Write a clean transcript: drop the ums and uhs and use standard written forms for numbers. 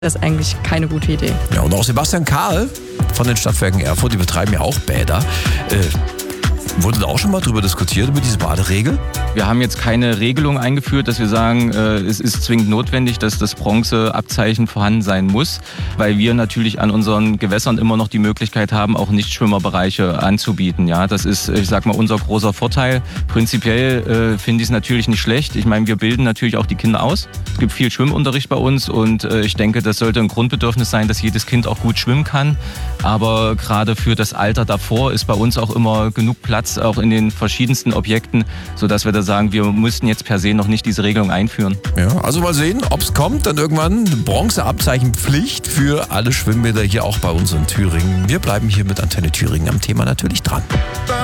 Das ist eigentlich keine gute Idee. Ja, und auch Sebastian Kahl von den Stadtwerken Erfurt, die betreiben ja auch Bäder. Wurde da auch schon mal drüber diskutiert, über diese Baderegel? Wir haben jetzt keine Regelung eingeführt, dass wir sagen, es ist zwingend notwendig, dass das Bronzeabzeichen vorhanden sein muss, weil wir natürlich an unseren Gewässern immer noch die Möglichkeit haben, auch Nichtschwimmerbereiche anzubieten. Ja, das ist, ich sag mal, unser großer Vorteil. Prinzipiell finde ich es natürlich nicht schlecht. Ich meine, wir bilden natürlich auch die Kinder aus. Es gibt viel Schwimmunterricht bei uns und ich denke, das sollte ein Grundbedürfnis sein, dass jedes Kind auch gut schwimmen kann. Aber gerade für das Alter davor ist bei uns auch immer genug Platz, auch in den verschiedensten Objekten, sodass wir da sagen, wir müssten jetzt per se noch nicht diese Regelung einführen. Ja, also mal sehen, ob es kommt. Dann irgendwann Bronzeabzeichenpflicht für alle Schwimmbäder hier auch bei uns in Thüringen. Wir bleiben hier mit Antenne Thüringen am Thema natürlich dran.